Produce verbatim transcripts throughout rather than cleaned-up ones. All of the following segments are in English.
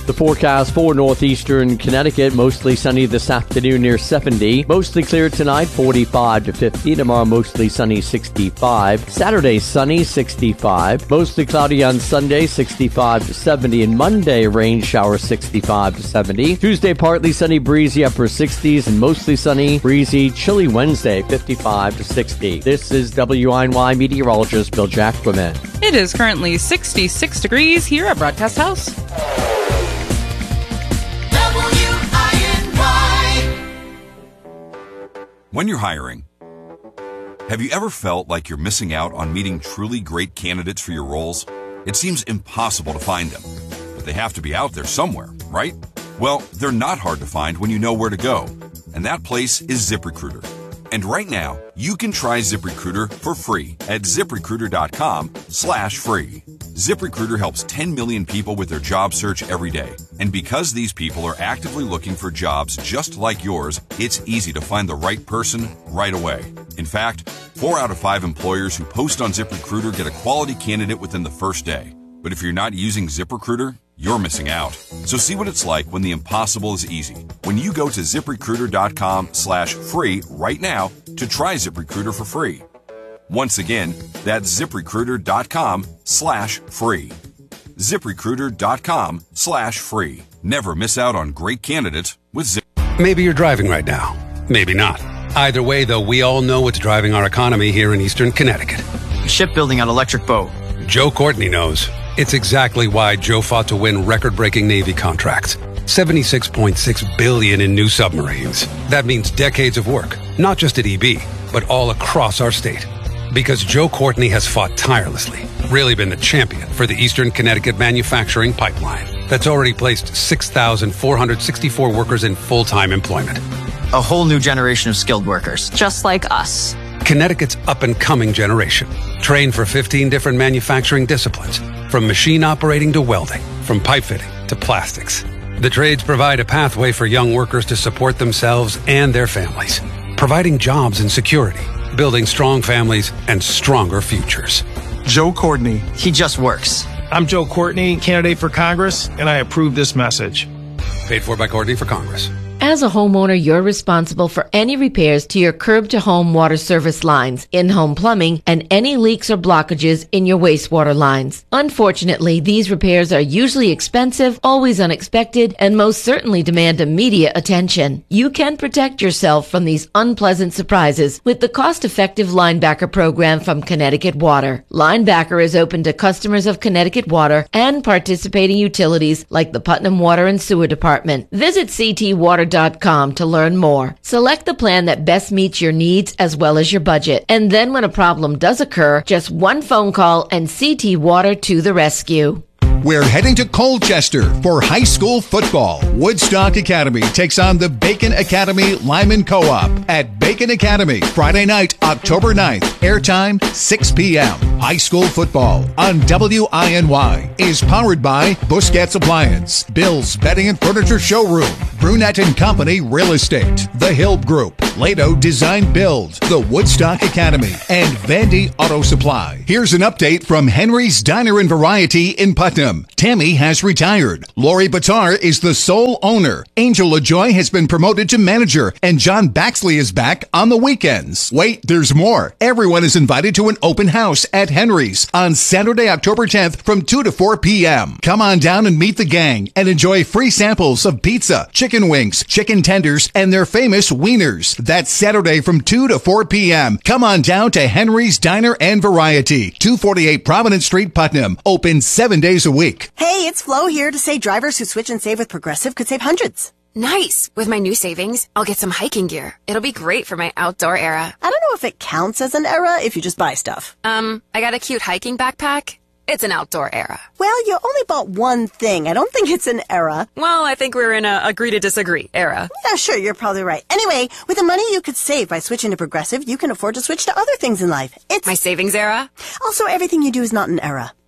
The forecast for northeastern Connecticut, mostly sunny this afternoon near seventy. Mostly clear tonight, forty-five to fifty. Tomorrow, mostly sunny, sixty-five. Saturday, sunny, sixty-five. Mostly cloudy on Sunday, sixty-five to seventy. And Monday, rain shower, sixty-five to seventy. Tuesday, partly sunny, breezy, upper sixties. And mostly sunny, breezy, chilly Wednesday, fifty-five to sixty. This is W I N Y meteorologist Bill Jackman. It is currently sixty-six degrees here at Broadcast House. W I N Y. When you're hiring, have you ever felt like you're missing out on meeting truly great candidates for your roles? It seems impossible to find them, but they have to be out there somewhere, right? Well, they're not hard to find when you know where to go, and that place is ZipRecruiter. And right now, you can try ZipRecruiter for free at ZipRecruiter.com slash free. ZipRecruiter helps ten million people with their job search every day. And because these people are actively looking for jobs just like yours, it's easy to find the right person right away. In fact, four out of five employers who post on ZipRecruiter get a quality candidate within the first day. But if you're not using ZipRecruiter, you're missing out. So see what it's like when the impossible is easy. When you go to ZipRecruiter.com slash free right now to try ZipRecruiter for free. Once again, that's ZipRecruiter.com slash free. ZipRecruiter.com slash free. Never miss out on great candidates with Zip. Maybe you're driving right now. Maybe not. Either way, though, we all know what's driving our economy here in Eastern Connecticut. Shipbuilding on electric boat. Joe Courtney knows. It's exactly why Joe fought to win record-breaking Navy contracts. seventy-six point six billion dollars in new submarines. That means decades of work, not just at E B, but all across our state. Because Joe Courtney has fought tirelessly, really been the champion for the Eastern Connecticut manufacturing pipeline that's already placed six thousand four hundred sixty-four workers in full-time employment. A whole new generation of skilled workers. Just like us. Connecticut's up-and-coming generation, trained for fifteen different manufacturing disciplines, from machine operating to welding, from pipe fitting to plastics. The trades provide a pathway for young workers to support themselves and their families, providing jobs and security, building strong families and stronger futures. Joe Courtney. He just works. I'm Joe Courtney, candidate for Congress, and I approve this message. Paid for by Courtney for Congress. As a homeowner, you're responsible for any repairs to your curb-to-home water service lines, in-home plumbing, and any leaks or blockages in your wastewater lines. Unfortunately, these repairs are usually expensive, always unexpected, and most certainly demand immediate attention. You can protect yourself from these unpleasant surprises with the cost-effective Linebacker program from Connecticut Water. Linebacker is open to customers of Connecticut Water and participating utilities like the Putnam Water and Sewer Department. Visit c t water dot com to learn more. Select the plan that best meets your needs as well as your budget. And then when a problem does occur, just one phone call and C T Water to the rescue. We're heading to Colchester for high school football. Woodstock Academy takes on the Bacon Academy Lyman Co-op at Bacon Academy, Friday night, October ninth. Airtime, six p.m. High school football on W I N Y is powered by Busquets Appliance, Bill's Bedding and Furniture Showroom, Brunette and Company Real Estate, The Hill Group, Lato Design Build, the Woodstock Academy, and Vandy Auto Supply. Here's an update from Henry's Diner and Variety in Putnam. Tammy has retired. Lori Batar is the sole owner. Angel LaJoy has been promoted to manager, and John Baxley is back on the weekends. Wait, there's more. Everyone is invited to an open house at Henry's on Saturday, October tenth from two to four p.m. Come on down and meet the gang and enjoy free samples of pizza, chicken wings, chicken tenders, and their famous wieners. That's Saturday from two to four p.m. Come on down to Henry's Diner and Variety, two forty-eight Providence Street, Putnam. Open seven days a week. Hey, it's Flo here to say drivers who switch and save with Progressive could save hundreds. Nice. With my new savings, I'll get some hiking gear. It'll be great for my outdoor era. I don't know if it counts as an era if you just buy stuff. Um, I got a cute hiking backpack. It's an outdoor era. Well, you only bought one thing. I don't think it's an era. Well, I think we're in a agree to disagree era. Yeah, sure, you're probably right. Anyway, with the money you could save by switching to Progressive, you can afford to switch to other things in life. It's my savings era. Also, everything you do is not an era.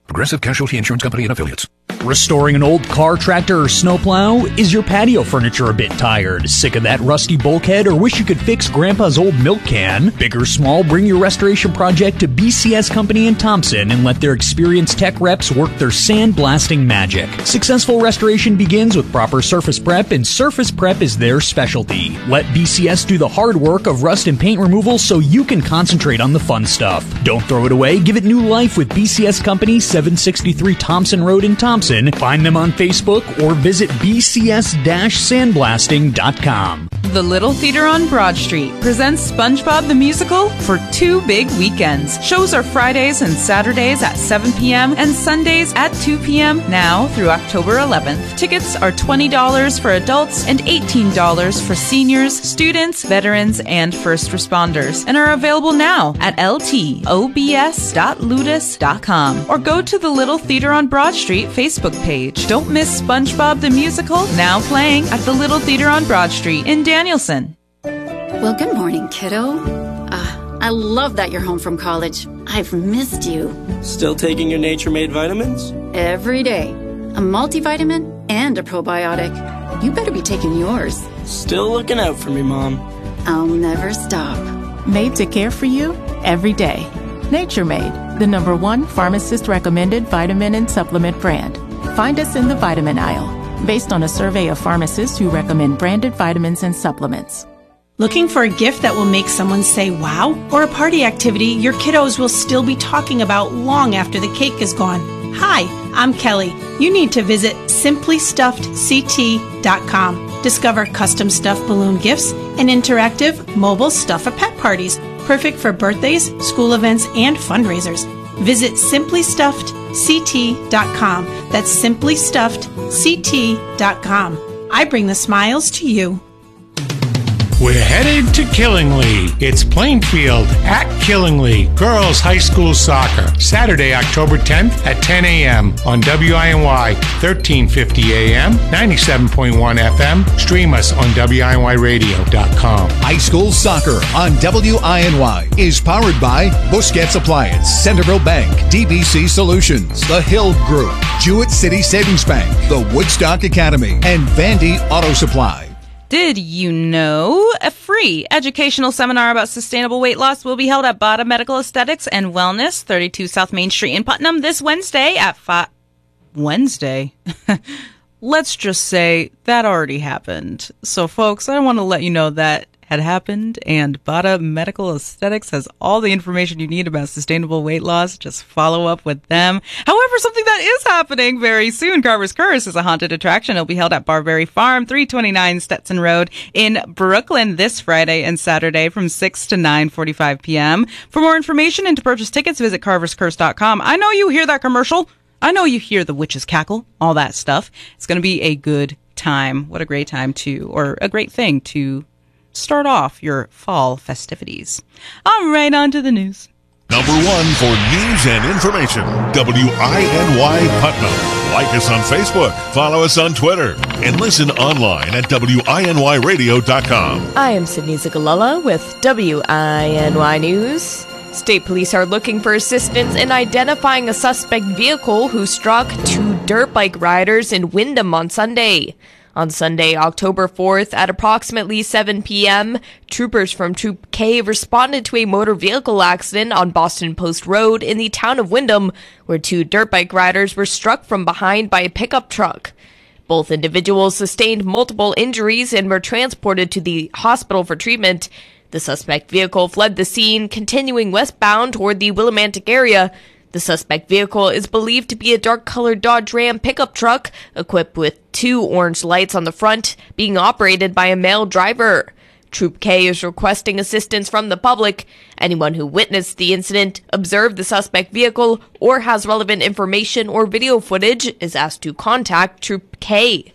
Progressive Casualty Insurance Company and Affiliates. Restoring an old car, tractor, or snowplow? Is your patio furniture a bit tired? Sick of that rusty bulkhead, or wish you could fix Grandpa's old milk can? Big or small, bring your restoration project to B C S Company in Thompson and let their experienced tech reps work their sandblasting magic. Successful restoration begins with proper surface prep, and surface prep is their specialty. Let B C S do the hard work of rust and paint removal so you can concentrate on the fun stuff. Don't throw it away. Give it new life with B C S Company, seven sixty-three Thompson Road in Thompson. Find them on Facebook or visit b c s dash sandblasting dot com. The Little Theater on Broad Street presents SpongeBob the Musical for two big weekends. Shows are Fridays and Saturdays at seven p.m. and Sundays at two p.m. now through October eleventh. Tickets are twenty dollars for adults and eighteen dollars for seniors, students, veterans, and first responders, and are available now at l t o b s dot ludus dot com or go to the Little Theater on Broad Street Facebook page. Don't miss SpongeBob the Musical, now playing at the Little Theater on Broad Street in Danielson. Well, good morning, kiddo. Uh, I love that you're home from college. I've missed you. Still taking your Nature Made vitamins? Every day. A multivitamin and a probiotic. You better be taking yours. Still looking out for me, Mom. I'll never stop. Made to care for you every day. Nature Made, the number one pharmacist-recommended vitamin and supplement brand. Find us in the vitamin aisle, based on a survey of pharmacists who recommend branded vitamins and supplements. Looking for a gift that will make someone say wow? Or a party activity your kiddos will still be talking about long after the cake is gone? Hi, I'm Kelly. You need to visit simply stuffed c t dot com. Discover custom stuffed balloon gifts and interactive mobile Stuff-a-Pet parties, perfect for birthdays, school events, and fundraisers. Visit simply stuffed c t dot com. That's simply stuffed c t dot com. I bring the smiles to you. We're headed to Killingly. It's Plainfield at Killingly Girls High School Soccer. Saturday, October tenth at ten a.m. on W I N Y, thirteen fifty a.m., ninety-seven point one F M. Stream us on W I N Y radio dot com. High School Soccer on W I N Y is powered by Busquets Appliance, Centerville Bank, D B C Solutions, The Hill Group, Jewett City Savings Bank, the Woodstock Academy, and Vandy Auto Supply. Did you know a free educational seminar about sustainable weight loss will be held at Bada Medical Aesthetics and Wellness, thirty-two South Main Street in Putnam this Wednesday at five... Wednesday? Let's just say that already happened. So, folks, I want to let you know that had happened, and Bada Medical Aesthetics has all the information you need about sustainable weight loss. Just follow up with them. However, something that is happening very soon, Carver's Curse is a haunted attraction. It'll be held at Barberry Farm, three twenty-nine Stetson Road in Brooklyn this Friday and Saturday from six to nine forty-five p.m. For more information and to purchase tickets, visit carvers curse dot com. I know you hear that commercial. I know you hear the witch's cackle, all that stuff. It's going to be a good time. What a great time to, or a great thing to start off your fall festivities. All right, on to the news. Number one for news and information, W I N Y Putnam. Like us on Facebook, follow us on Twitter, and listen online at W I N Y radio dot com. I am Sydney Zagalala with W I N Y News. State police are looking for assistance in identifying a suspect vehicle who struck two dirt bike riders in Windham on Sunday. On Sunday, October fourth, at approximately seven p.m., troopers from Troop K responded to a motor vehicle accident on Boston Post Road in the town of Windham, where two dirt bike riders were struck from behind by a pickup truck. Both individuals sustained multiple injuries and were transported to the hospital for treatment. The suspect vehicle fled the scene, continuing westbound toward the Willimantic area. The suspect vehicle is believed to be a dark-colored Dodge Ram pickup truck equipped with two orange lights on the front, being operated by a male driver. Troop K is requesting assistance from the public. Anyone who witnessed the incident, observed the suspect vehicle, or has relevant information or video footage is asked to contact Troop K.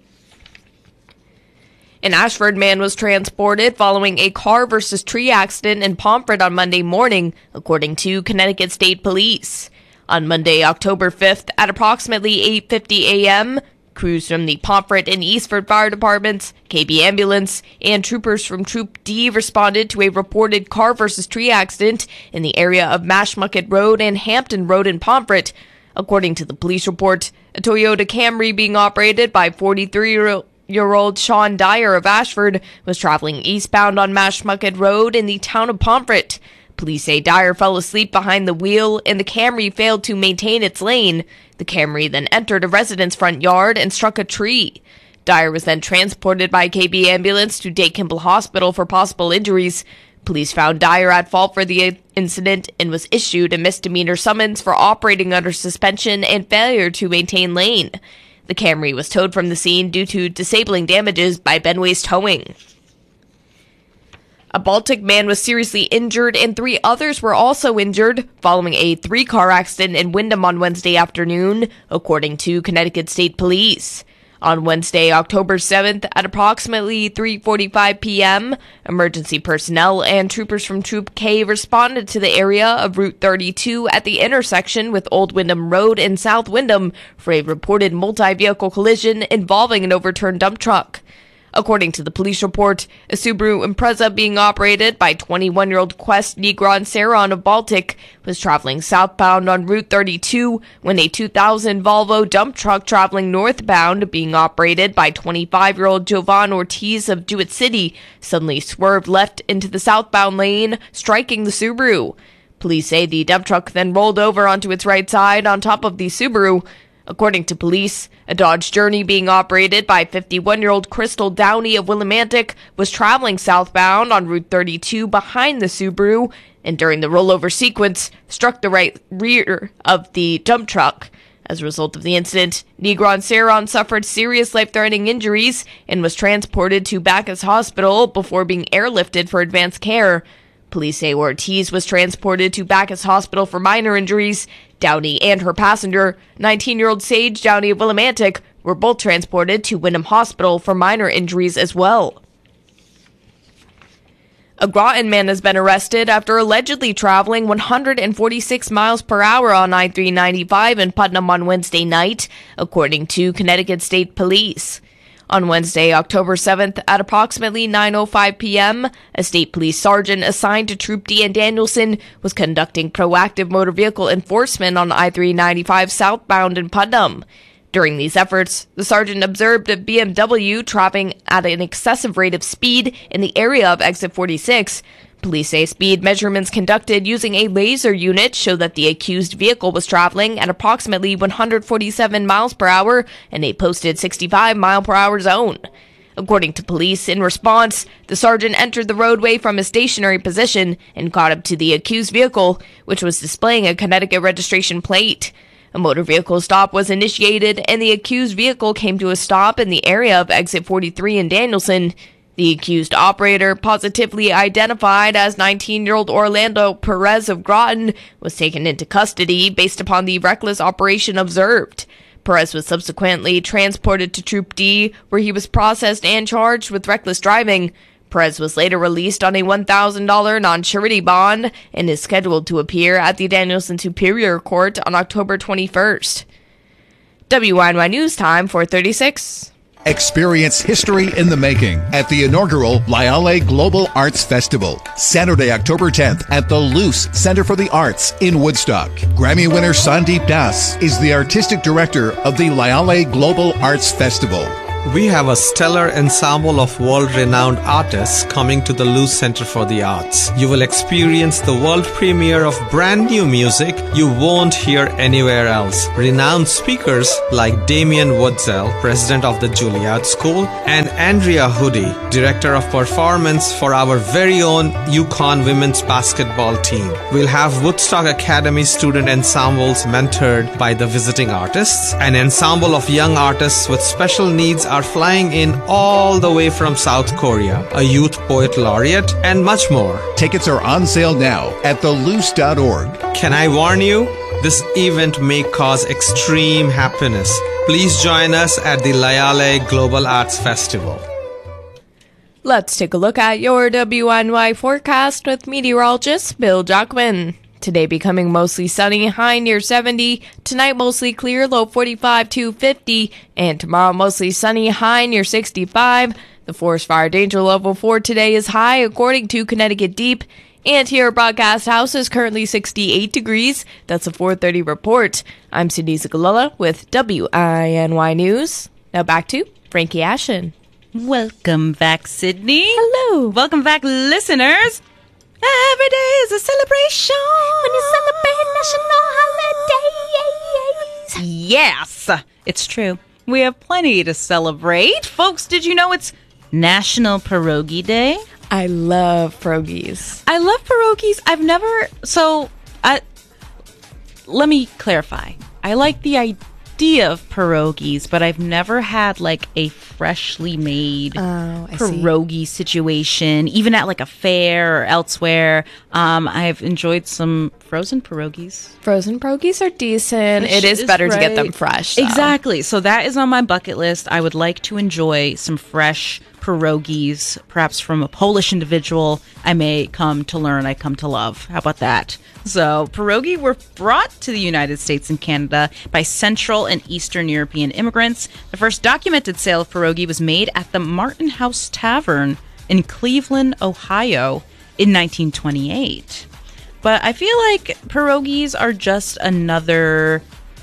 An Ashford man was transported following a car versus tree accident in Pomfret on Monday morning, according to Connecticut State Police. On Monday, October fifth, at approximately eight fifty a.m., crews from the Pomfret and Eastford Fire Departments, K B Ambulance, and troopers from Troop D responded to a reported car versus tree accident in the area of Mashmucket Road and Hampton Road in Pomfret. According to the police report, a Toyota Camry being operated by forty-three-year-old Sean Dyer of Ashford was traveling eastbound on Mashmucket Road in the town of Pomfret. Police say Dyer fell asleep behind the wheel and the Camry failed to maintain its lane. The Camry then entered a resident's front yard and struck a tree. Dyer was then transported by a K B ambulance to Dake Kimball Hospital for possible injuries. Police found Dyer at fault for the incident and was issued a misdemeanor summons for operating under suspension and failure to maintain lane. The Camry was towed from the scene due to disabling damages by Benway's Towing. A Baltic man was seriously injured and three others were also injured following a three-car accident in Windham on Wednesday afternoon, according to Connecticut State Police. On Wednesday, October seventh, at approximately three forty-five p.m., emergency personnel and troopers from Troop K responded to the area of Route thirty-two at the intersection with Old Windham Road and South Windham for a reported multi-vehicle collision involving an overturned dump truck. According to the police report, a Subaru Impreza being operated by twenty-one-year-old Quest Negron Saron of Baltic was traveling southbound on Route thirty-two when a two thousand Volvo dump truck traveling northbound being operated by twenty-five-year-old Jovan Ortiz of Jewett City suddenly swerved left into the southbound lane, striking the Subaru. Police say the dump truck then rolled over onto its right side on top of the Subaru. According to police, a Dodge Journey being operated by fifty-one-year-old Crystal Downey of Willimantic was traveling southbound on Route thirty-two behind the Subaru and during the rollover sequence struck the right rear of the dump truck. As a result of the incident, Negron Saron suffered serious life-threatening injuries and was transported to Bacchus Hospital before being airlifted for advanced care. Police say Ortiz was transported to Bacchus Hospital for minor injuries. Downey and her passenger, nineteen-year-old Sage Downey of Willimantic, were both transported to Windham Hospital for minor injuries as well. A Groton man has been arrested after allegedly traveling one hundred forty-six miles per hour on I three ninety-five in Putnam on Wednesday night, according to Connecticut State Police. On Wednesday, October seventh, at approximately nine oh five p.m., a state police sergeant assigned to Troop D in Danielson was conducting proactive motor vehicle enforcement on I three ninety-five southbound in Putnam. During these efforts, the sergeant observed a B M W traveling at an excessive rate of speed in the area of exit forty-six. Police say speed measurements conducted using a laser unit show that the accused vehicle was traveling at approximately one hundred forty-seven miles per hour in a posted sixty-five mile per hour zone. According to police, in response, the sergeant entered the roadway from a stationary position and caught up to the accused vehicle, which was displaying a Connecticut registration plate. A motor vehicle stop was initiated and the accused vehicle came to a stop in the area of exit forty-three in Danielson. The accused operator, positively identified as nineteen-year-old Orlando Perez of Groton, was taken into custody based upon the reckless operation observed. Perez was subsequently transported to Troop D, where he was processed and charged with reckless driving. Perez was later released on a one thousand dollars non-surety bond and is scheduled to appear at the Danielson Superior Court on October twenty-first. W I N Y News Time, four thirty-six. Experience history in the making at the inaugural Lyale Global Arts Festival, Saturday, October tenth at the Luce Center for the Arts in Woodstock. Grammy winner Sandeep Das is the artistic director of the Lyale Global Arts Festival. We have a stellar ensemble of world-renowned artists coming to the Luce Center for the Arts. You will experience the world premiere of brand new music you won't hear anywhere else. Renowned speakers like Damien Woodsell, president of the Juilliard School, and Andrea Hoodie, director of performance for our very own UConn women's basketball team. We'll have Woodstock Academy student ensembles mentored by the visiting artists. An ensemble of young artists with special needs are flying in all the way from South Korea, a youth poet laureate, and much more. Tickets are on sale now at the luce dot org. Can I warn you? This event may cause extreme happiness. Please join us at the Lyale Global Arts Festival. Let's take a look at your W I N Y forecast with meteorologist Bill Jockman. Today becoming mostly sunny, high near seventy. Tonight mostly clear, low forty-five to fifty. And tomorrow mostly sunny, high near sixty-five. The forest fire danger level for today is high according to Connecticut Deep. And here at Broadcast House is currently sixty-eight degrees. That's a four thirty report. I'm Sydney Zagalala with W I N Y News. Now back to Frankie Ashen. Welcome back, Sydney. Hello. Welcome back, listeners. Every day is a celebration. When you celebrate national holidays. Yes, it's true. We have plenty to celebrate. Folks, did you know it's National Pierogi Day? I love pierogies. I love pierogies. I've never... So, I, let me clarify. I like the idea of pierogies, but I've never had like a freshly made oh, I pierogi see. situation, even at like a fair or elsewhere. Um, I've enjoyed some frozen pierogies. Frozen pierogies are decent. It is, is better right. to get them fresh. Though. Exactly. So that is on my bucket list. I would like to enjoy some fresh pierogies, perhaps from a Polish individual I may come to learn, I come to love. How about that? So pierogi were brought to the United States and Canada by Central and Eastern European immigrants. The first documented sale of pierogi was made at the Martin House Tavern in Cleveland, Ohio in nineteen twenty-eight. But I feel like pierogies are just another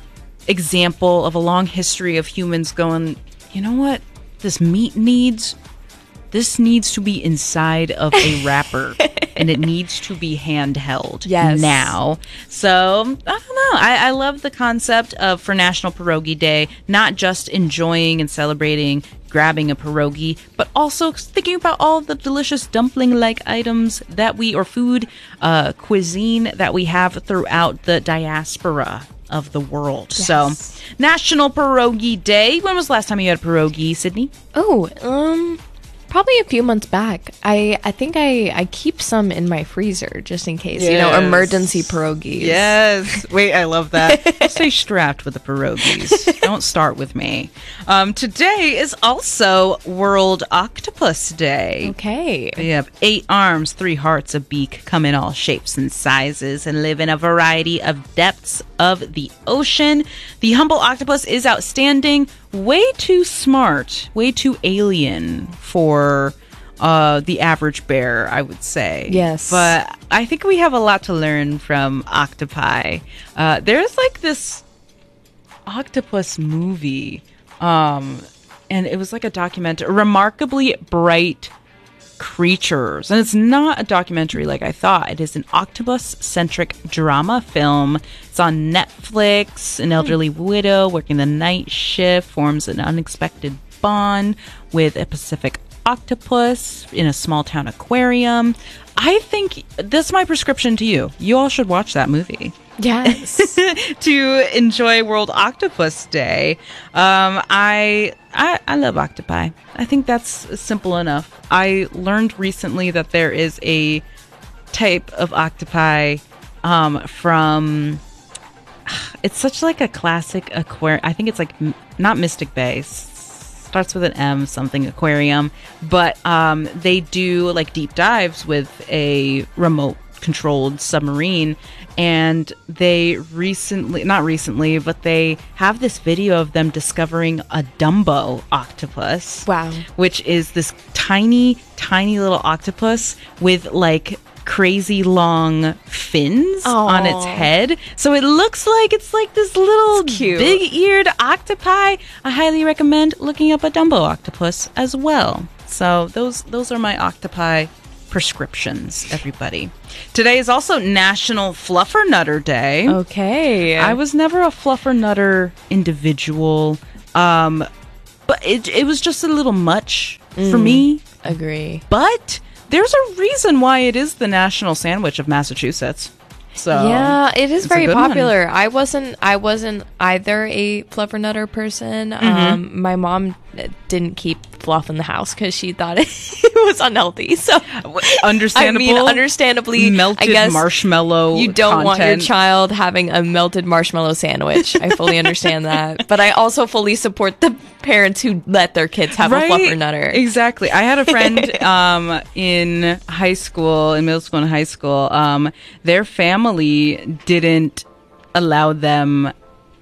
example of a long history of humans going, you know what? This meat needs, this needs to be inside of a wrapper and it needs to be handheld yes. now. So, I don't know. I, I love the concept of, for National Pierogi Day, not just enjoying and celebrating grabbing a pierogi, but also thinking about all the delicious dumpling-like items that we, or food, uh, cuisine that we have throughout the diaspora of the world. Yes. So, National Pierogi Day. When was the last time you had a pierogi, Sydney? Oh, um, probably a few months back. I, I think I, I keep some in my freezer just in case, yes. you know, emergency pierogies. Yes. Wait, I love that. Stay strapped with the pierogies. Don't start with me. Um, today is also World Octopus Day. Okay. They have eight arms, three hearts, a beak, come in all shapes and sizes, and live in a variety of depths of the ocean. The humble octopus is outstanding, way too smart, way too alien for uh, the average bear, I would say. Yes. But I think we have a lot to learn from octopi. Uh, there's like this octopus movie, um, and it was like a documentary, remarkably bright creatures, and it's not a documentary like I thought. It is an octopus-centric drama film. It's on Netflix. An elderly widow working the night shift forms an unexpected bond with a Pacific octopus in a small-town aquarium. I think that's my prescription to you. You all should watch that movie. Yes. To enjoy World Octopus Day. Um, I, I I love octopi. I think that's simple enough. I learned recently that there is a type of octopi um, from... It's such like a classic aquarium. I think it's like, not Mystic Bay. Starts with an M, something aquarium. But um, they do like deep dives with a remote controlled submarine, and they recently not recently but they have this video of them discovering a Dumbo octopus. Wow. Which is this tiny tiny little octopus with like crazy long fins Aww. on its head, so it looks like it's like this little big-eared octopi. I highly recommend looking up a Dumbo octopus as well. So those those are my octopi prescriptions, everybody. Today is also National Fluffernutter Day. Okay. I was never a fluffernutter individual, um, but it, it was just a little much mm, for me. Agree. But there's a reason why it is the national sandwich of Massachusetts. So yeah, it is it's very a good popular. one. I wasn't. I wasn't either a fluffernutter person. Mm-hmm. Um, my mom didn't keep fluff in the house because she thought it was unhealthy. So understandable. I mean, understandably, melted I guess marshmallow. You don't content. want your child having a melted marshmallow sandwich. I fully understand that, but I also fully support the parents who let their kids have right? a fluffernutter. Exactly. I had a friend um, in high school, in middle school and high school. Um, their family didn't allow them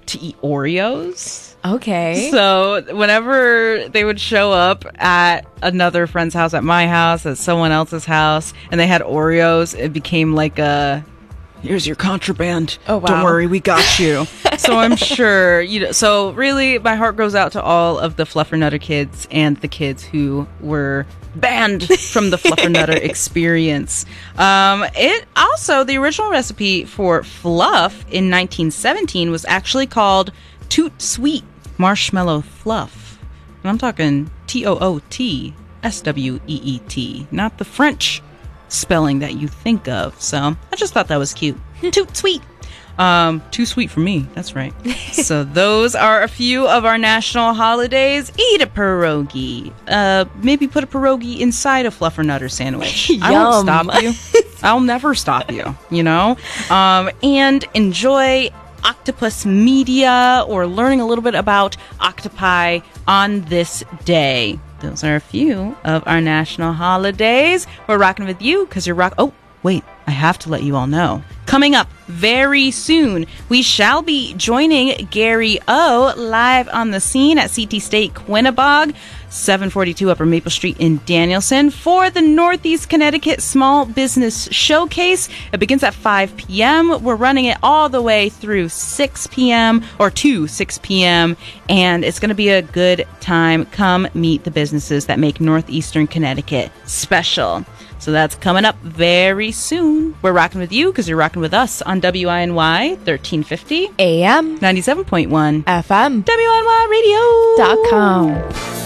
to eat Oreos. Okay. So whenever they would show up at another friend's house, at my house, at someone else's house, and they had Oreos, it became like a, here's your contraband. Oh, wow. Don't worry, we got you. So I'm sure, you know, so really my heart goes out to all of the Fluffernutter kids and the kids who were banned from the Fluffernutter experience. Um, it also, the original recipe for fluff in nineteen seventeen was actually called Toot Sweet Marshmallow Fluff. And I'm talking T O O T S W E E T, not the French spelling that you think of. So I just thought that was cute. Toot Sweet. Um, too sweet for me. That's right. So those are a few of our national holidays. Eat a pierogi. Uh, maybe put a pierogi inside a Fluffernutter sandwich. I won't stop you. I'll never stop you, you know? Um, and enjoy octopus media or learning a little bit about octopi on this day. Those are a few of our national holidays. We're rocking with you because you're rock. Oh, wait. I have to let you all know. Coming up very soon, we shall be joining Gary O live on the scene at C T State Quinnebog, seven forty-two Upper Maple Street in Danielson for the Northeast Connecticut Small Business Showcase. It begins at five p.m. We're running it all the way through six p.m. or to six p.m. and it's going to be a good time. Come meet the businesses that make Northeastern Connecticut special. So that's coming up very soon. We're rocking with you because you're rocking with us on W I N Y thirteen fifty A M ninety-seven point one F M W I N Y radio dot com.